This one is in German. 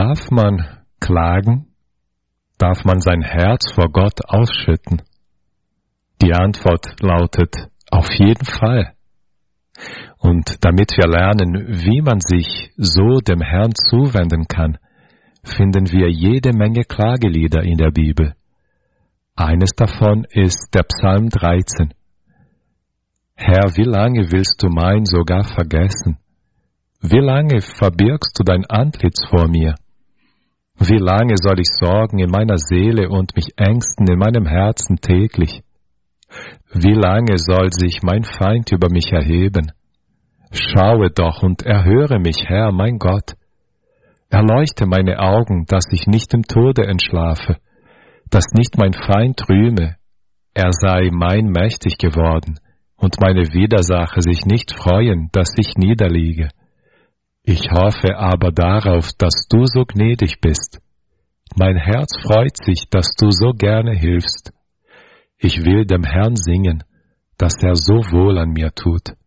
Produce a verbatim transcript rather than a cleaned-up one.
Darf man klagen? Darf man sein Herz vor Gott ausschütten? Die Antwort lautet auf jeden Fall. Und damit wir lernen, wie man sich so dem Herrn zuwenden kann, finden wir jede Menge Klagelieder in der Bibel. Eines davon ist der Psalm dreizehn. Herr, wie lange willst du mein sogar vergessen? Wie lange verbirgst du dein Antlitz vor mir? Wie lange soll ich sorgen in meiner Seele und mich ängsten in meinem Herzen täglich? Wie lange soll sich mein Feind über mich erheben? Schaue doch und erhöre mich, Herr, mein Gott. Erleuchte meine Augen, dass ich nicht im Tode entschlafe, dass nicht mein Feind rühme, er sei mein mächtig geworden, und meine Widersacher sich nicht freuen, dass ich niederliege. Ich hoffe aber darauf, dass du so gnädig bist. Mein Herz freut sich, dass du so gerne hilfst. Ich will dem Herrn singen, dass er so wohl an mir tut.